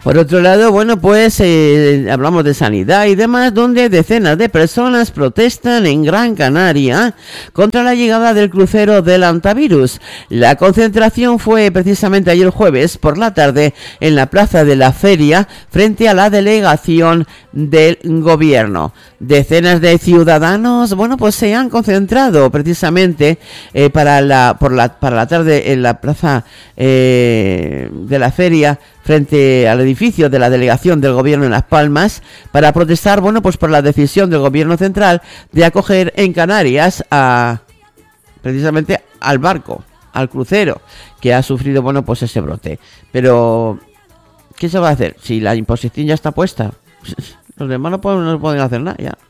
Por otro lado, bueno, pues hablamos de sanidad y demás, donde decenas de personas protestan en Gran Canaria contra la llegada del crucero del Antivirus. La concentración fue precisamente ayer jueves por la tarde en la plaza de la Feria frente a la delegación del gobierno. Decenas de ciudadanos, bueno, pues se han concentrado precisamente para la tarde en la plaza de la Feria frente al edificio de la delegación del gobierno en Las Palmas para protestar, bueno, pues por la decisión del gobierno central de acoger en Canarias precisamente al barco, al crucero que ha sufrido, bueno, pues ese brote. Pero ¿qué se va a hacer? Si la imposición ya está puesta, los demás no pueden hacer nada ya.